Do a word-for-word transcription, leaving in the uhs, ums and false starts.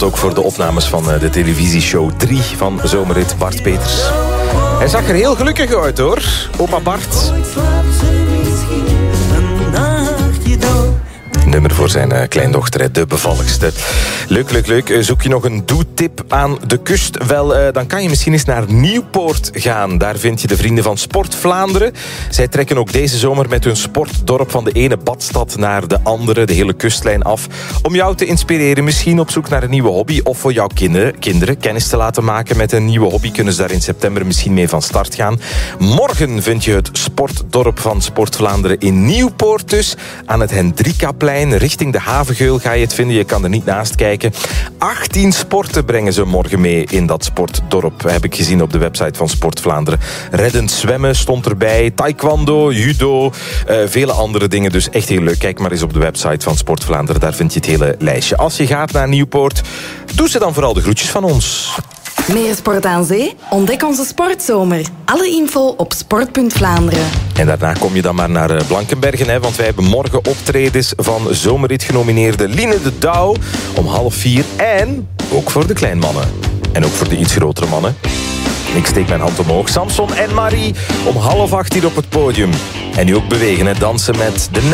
Ook voor de opnames van de televisieshow drie van Zomerrit Bart Peters. Hij zag er heel gelukkig uit hoor, opa Bart. Nummer voor zijn uh, kleindochter, de bevalligste. Leuk, leuk, leuk. Zoek je nog een doetip aan de kust? Wel, uh, dan kan je misschien eens naar Nieuwpoort gaan. Daar vind je de vrienden van Sport Vlaanderen. Zij trekken ook deze zomer met hun sportdorp van de ene badstad naar de andere, de hele kustlijn af. Om jou te inspireren, misschien op zoek naar een nieuwe hobby. Of voor jouw kinderen, kinderen kennis te laten maken met een nieuwe hobby. Kunnen ze daar in september misschien mee van start gaan. Morgen vind je het sportdorp van Sport Vlaanderen in Nieuwpoort dus. Aan het Hendrikaplein. Richting de Havengeul ga je het vinden. Je kan er niet naast kijken. achttien sporten brengen ze morgen mee in dat sportdorp. Heb ik gezien op de website van Sport Vlaanderen. Reddend zwemmen stond erbij. Taekwondo, judo. Uh, vele andere dingen. Dus echt heel leuk. Kijk maar eens op de website van Sport Vlaanderen. Daar vind je het hele lijstje. Als je gaat naar Nieuwpoort, doe ze dan vooral de groetjes van ons. Meer sport aan zee? Ontdek onze sportzomer. Alle info op sport punt Vlaanderen. En daarna kom je dan maar naar Blankenbergen, hè, want wij hebben morgen optredens van Zomerrit genomineerde Line de Douw om half vier. En ook voor de kleinmannen. En ook voor de iets grotere mannen. Ik steek mijn hand omhoog. Samson en Marie om half acht hier op het podium. En nu ook bewegen, hè, dansen met de